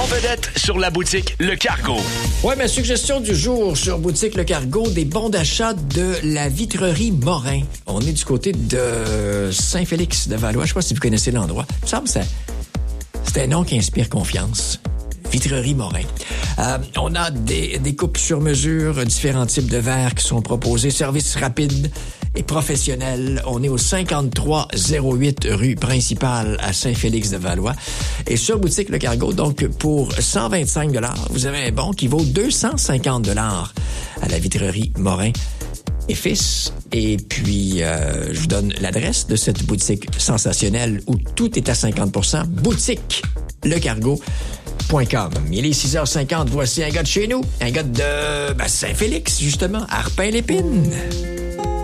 vedette sur la boutique Le Cargo. Ouais, ma suggestion du jour sur boutique Le Cargo, des bons d'achat de la vitrerie Morin. On est du côté de Saint-Félix de Valois. Je sais pas si vous connaissez l'endroit. Il me semble que c'est un nom qui inspire confiance. Vitrerie Morin. On a des coupes sur mesure, différents types de verres qui sont proposés, service rapide et professionnel. On est au 5308 rue principale à Saint-Félix-de-Valois. Et sur boutique Le Cargo, donc pour 125 $, vous avez un bon qui vaut 250 $ à la vitrerie Morin et Fils. Et puis, je vous donne l'adresse de cette boutique sensationnelle où tout est à 50%. Boutique Le Cargo. Il est 6h50, voici un gars de chez nous, un gars de Saint-Félix, justement, Arpin-Lépine.